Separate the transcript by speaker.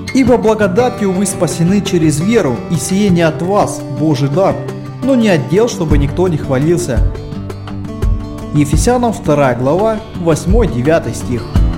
Speaker 1: Ибо благодатью вы спасены через веру, и сие не от вас, Божий дар, но не от дел, чтобы никто не хвалился». Ефесянам 2 глава, 8-9 стих.